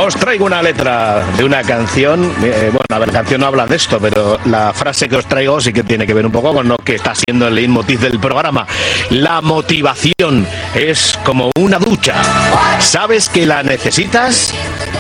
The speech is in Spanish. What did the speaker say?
Os traigo una letra de una canción. Bueno, a ver, la canción no habla de esto, pero la frase que os traigo sí que tiene que ver un poco con lo que está siendo el leitmotiv del programa. La motivación es como una ducha. Sabes que la necesitas,